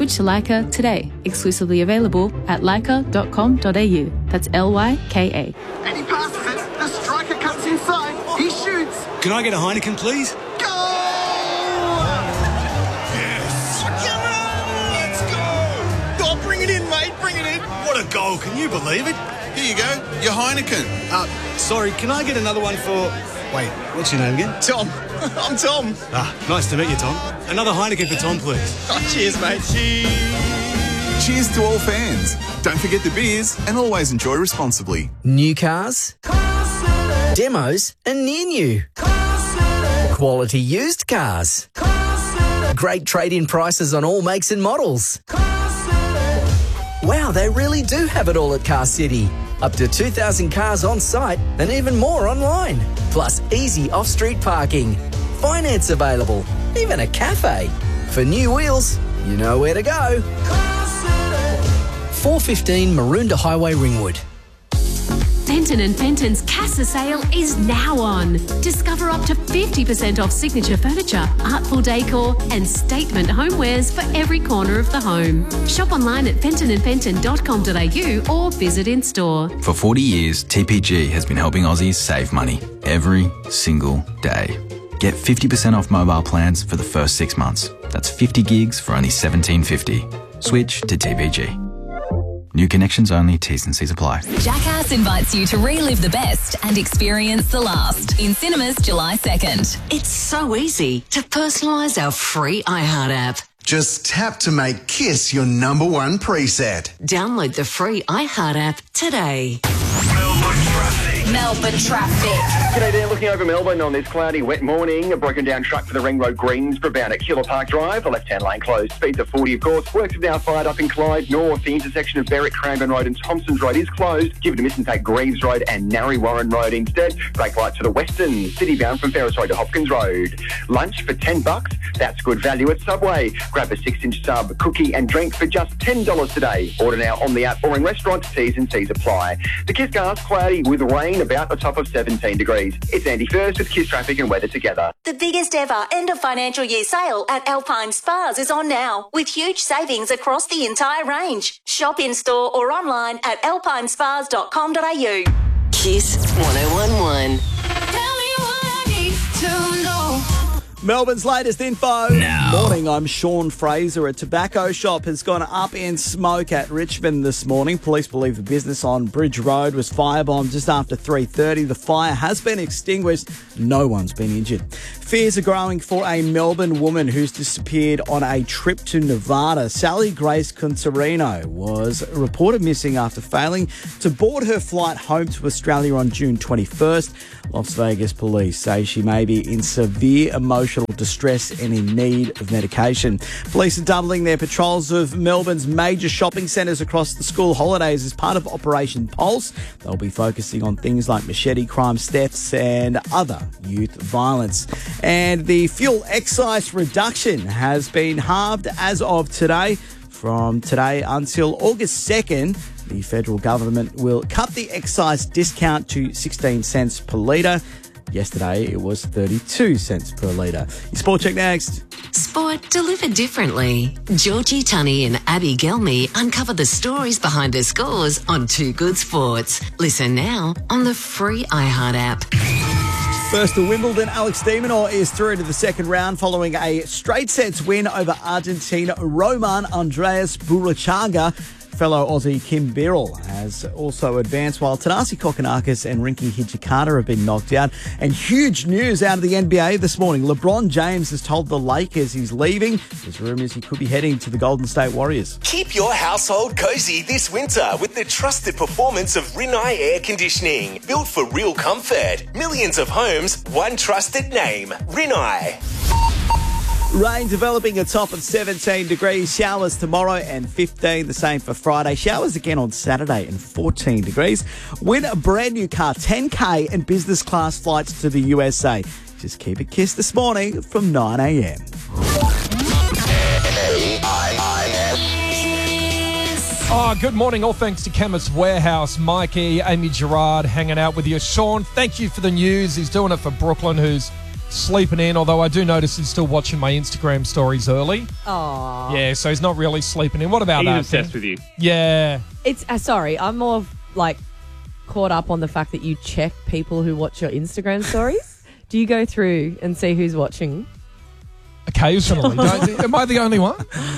Switch to Leica today. Exclusively available at leica.com.au. That's Lyka. And he passes it. The striker cuts inside. He shoots. Can I get a Heineken, please? Goal! Yes! Let's go! Oh, bring it in, mate. Bring it in. What a goal. Can you believe it? Here you go. Your Heineken. Sorry, can I get another one for... Wait, what's your name again? Tom. I'm Tom. Nice to meet you, Tom. Another Heineken for Tom, please. Oh, cheers, mate. Cheers to all fans. Don't forget the beers and always enjoy responsibly. New cars, demos and near new. Quality used cars. Great trade-in prices on all makes and models. Wow, they really do have it all at Car City. Up to 2,000 cars on site and even more online. Plus easy off-street parking. Finance available. Even a cafe. For new wheels, you know where to go. 415 Maroondah Highway, Ringwood. Fenton & Fenton's Casa sale is now on. Discover up to 50% off signature furniture, artful decor and statement homewares for every corner of the home. Shop online at fentonandfenton.com.au or visit in store. For 40 years, TPG has been helping Aussies save money every single day. Get 50% off mobile plans for the first 6 months. That's 50 gigs for only $17.50. Switch to TPG. New connections only, T's and C's apply. Jackass invites you to relive the best and experience the last in cinemas July 2nd. It's so easy to personalise our free iHeart app. Just tap to make Kiss your number one preset. Download the free iHeart app today. Melbourne traffic. G'day there, looking over Melbourne on this cloudy, wet morning. A broken down truck for the Ring Road Greensboro bound at Killer Park Drive. The left-hand lane closed. Speeds of 40, of course. Works have now fired up in Clyde North. The intersection of Berwick, Cranbourne Road and Thompson's Road is closed. Give it a miss and take Greaves Road and Narry Warren Road instead. Brake lights for the Western, city bound from Ferris Road to Hopkins Road. Lunch for $10. That's good value at Subway. Grab a 6-inch sub, cookie and drink for just $10 today. Order now on the app or in restaurants. T's and C's apply. The Kiss Cars cloudy with rain about the top of 17 degrees. It's Andy First with Kiss Traffic and weather together. The biggest ever end of financial year sale at Alpine Spas is on now with huge savings across the entire range. Shop in store or online at alpinespas.com.au. Kiss 1011. Melbourne's latest info. Now. Morning, I'm Sean Fraser. A tobacco shop has gone up in smoke at Richmond this morning. Police believe the business on Bridge Road was firebombed just after 3:30. The fire has been extinguished. No one's been injured. Fears are growing for a Melbourne woman who's disappeared on a trip to Nevada. Sally Grace Contarino was reported missing after failing to board her flight home to Australia on June 21st. Las Vegas police say she may be in severe emotional distress and in need of medication. Police are doubling their patrols of Melbourne's major shopping centres across the school holidays as part of Operation Pulse. They'll be focusing on things like machete crime, thefts and other youth violence. And the fuel excise reduction has been halved as of today. From today until August 2nd, the federal government will cut the excise discount to 16 cents per litre. Yesterday, it was 32 cents per litre. Your Sport Check next. Sport delivered differently. Georgie Tunney and Abby Gelmy uncover the stories behind the scores on Too Good Sports. Listen now on the free iHeart app. First to Wimbledon, Alex de Minaur is through to the second round following a straight sets win over Argentina Roman Andreas Burruchaga. Fellow Aussie Kim Birrell has also advanced, while Tanasi Kokonakis and Rinky Hijikata have been knocked out. And huge news out of the NBA this morning. LeBron James has told the Lakers he's leaving. There's rumours he could be heading to the Golden State Warriors. Keep your household cozy this winter with the trusted performance of Rinnai Air Conditioning. Built for real comfort. Millions of homes, one trusted name. Rinnai. Rain developing a top of 17 degrees. Showers tomorrow and 15. The same for Friday. Showers again on Saturday and 14 degrees. Win a brand new car, 10K and business class flights to the USA. Just keep it Kiss this morning from 9 a.m. Oh, good morning. All thanks to Chemist Warehouse. Mikey, Amy Gerard hanging out with you. Sean, thank you for the news. He's doing it for Brooklyn, who's sleeping in, although I do notice he's still watching my Instagram stories early. Aww. Yeah, so he's not really sleeping in. What about He's that? obsessed with you. Yeah. It's sorry, I'm more like caught up on the fact that you check people who watch your Instagram stories. Do you go through and see who's watching? Occasionally. Am I the only one?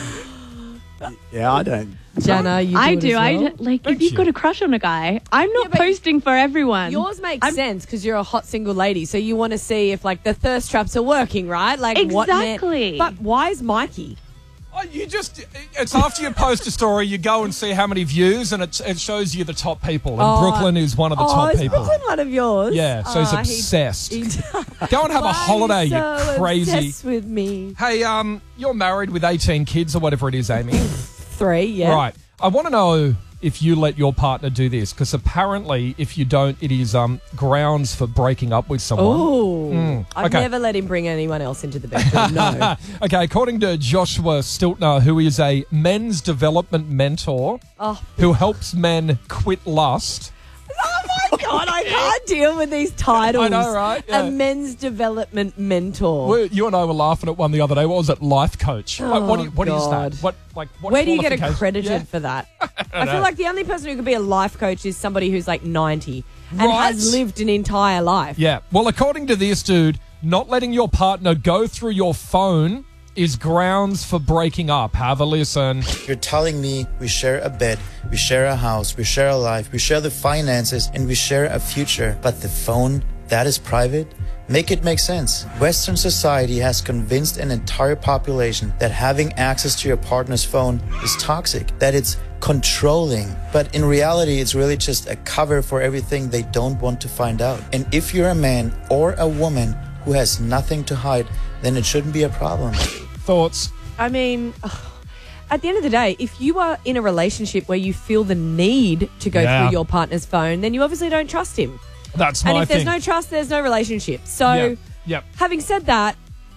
Yeah, I don't. Jana, you do I it do. as well? If you've got a crush on a guy, I'm not posting for everyone. Yours makes sense because you're a hot single lady, so you want to see if like the thirst traps are working, right? Like Exactly. But why is Mikey? Oh, it's after you post a story, you go and see how many views, and it shows you the top people. And Brooklyn is one of the top is people. Brooklyn one of yours? Yeah, so he's obsessed. Go and have a holiday, you crazy. Obsessed with me. Hey, you're married with 18 kids or whatever it is, Amy. 3, yeah. Right. I want to know if you let your partner do this, because apparently if you don't, it is grounds for breaking up with someone. Oh, I've never let him bring anyone else into the bedroom, no. Okay, according to Joshua Stiltner, who is a men's development mentor who helps men quit lust. Oh my God, I can't deal with these titles. I know, right? Yeah. A men's development mentor. You and I were laughing at one the other day. What was it? Life coach. Oh, what is God. that? What Where do you get qualification? accredited for that? I feel like the only person who could be a life coach is somebody who's like 90 and has lived an entire life. Yeah. Well, according to this dude, not letting your partner go through your phone is grounds for breaking up. Have a listen. You're telling me we share a bed, we share a house, we share a life, we share the finances, and we share a future. But the phone, that is private? Make it make sense. Western society has convinced an entire population that having access to your partner's phone is toxic, that it's controlling. But in reality, it's really just a cover for everything they don't want to find out. And if you're a man or a woman who has nothing to hide, then it shouldn't be a problem. Thoughts? I mean, at the end of the day, if you are in a relationship where you feel the need to go through your partner's phone, then you obviously don't trust him. That's my thing. And if there's no trust, there's no relationship. So, having said that,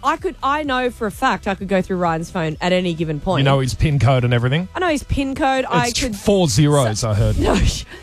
I know for a fact I could go through Ryan's phone at any given point. You know his PIN code and everything? I know his PIN code. It's 4 zeros, I heard. No,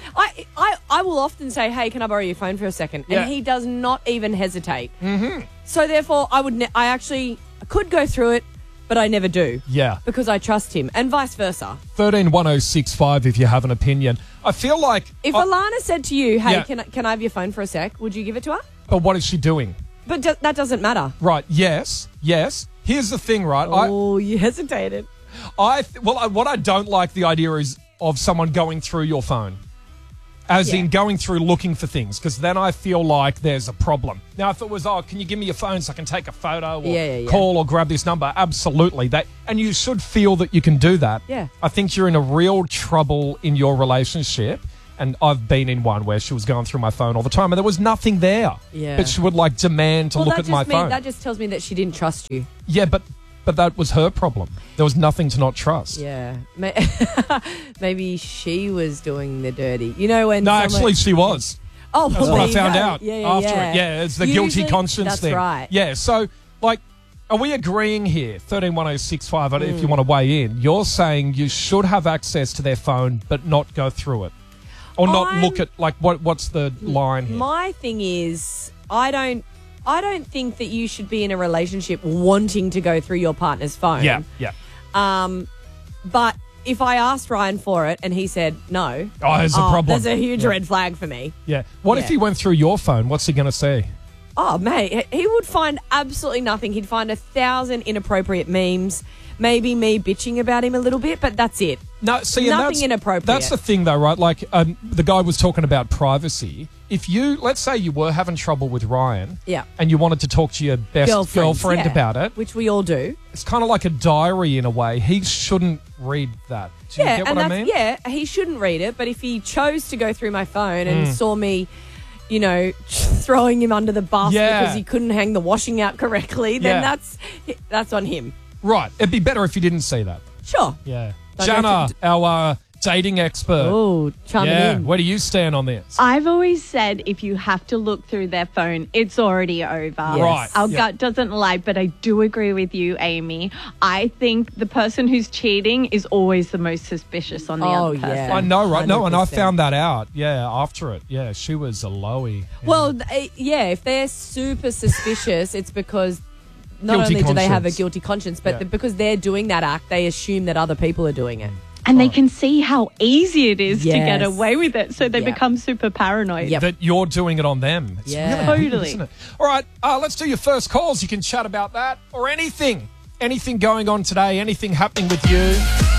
I will often say, hey, can I borrow your phone for a second? Yeah. And he does not even hesitate. Mm-hmm. So therefore, I actually could go through it, but I never do. Yeah. Because I trust him, and vice versa. 131065 if you have an opinion. I feel like... If Alana said to you, hey, Yeah. can I have your phone for a sec, would you give it to her? But what is she doing? But that doesn't matter. Right, yes. Here's the thing, right? Oh, you hesitated. What I don't like the idea is of someone going through your phone. As in going through looking for things, because then I feel like there's a problem. Now, if it was, can you give me your phone so I can take a photo or call or grab this number? Absolutely. And you should feel that you can do that. Yeah. I think you're in a real trouble in your relationship. And I've been in one where she was going through my phone all the time and there was nothing there. Yeah. But she would demand to look at my phone. That just tells me that she didn't trust you. Yeah, but that was her problem. There was nothing to not trust. Yeah. Maybe she was doing the dirty. You know when... No, actually she was. Oh, that's what I found out after it. Yeah, it's the guilty Usually, conscience thing. That's right. Yeah, so, are we agreeing here, 131065, if you want to weigh in, you're saying you should have access to their phone but not go through it? Or not look at, what's the line here? My thing is, I don't think that you should be in a relationship wanting to go through your partner's phone. Yeah. But if I asked Ryan for it and he said no, there's a problem. There's a huge red flag for me. Yeah. What if he went through your phone? What's he going to say? Oh, mate, he would find absolutely nothing. He'd find 1,000 inappropriate memes, maybe me bitching about him a little bit, but that's it. No, see, nothing inappropriate. That's the thing, though, right? The guy was talking about privacy. If let's say you were having trouble with Ryan, and you wanted to talk to your best girlfriend about it, which we all do. It's kind of like a diary in a way. He shouldn't read that. Do you get what I mean? Yeah, he shouldn't read it, but if he chose to go through my phone and saw me, throwing him under the bus because he couldn't hang the washing out correctly, then that's on him. Right. It'd be better if you didn't see that. Sure. Yeah. Jana, our dating expert. Oh, chiming in. Where do you stand on this? I've always said if you have to look through their phone, it's already over. Yes. Right. Our Yep. gut doesn't lie, but I do agree with you, Amy. I think the person who's cheating is always the most suspicious on the other person. I know, right? No, and I 100%. found that out. Yeah, after it. Yeah, she was a lowie. Yeah. Well, if they're super suspicious, it's because not Guilty only do they have a conscience. guilty conscience, but Yeah. because they're doing that act, they assume that other people are doing it. And they can see how easy it is to get Yes. away with it, so they Yeah. become super paranoid. That you're doing it on them. It's Yeah. really weird, Totally. isn't it? All right, let's do your first calls. You can chat about that or anything. Anything going on today, anything happening with you.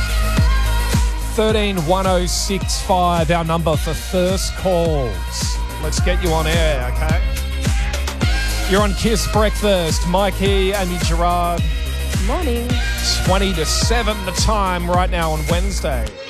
131065, our number for first calls. Let's get you on air, okay? You're on Kiss Breakfast. Mikey, Amy Gerard. Morning. 20 to 7 the time right now on Wednesday.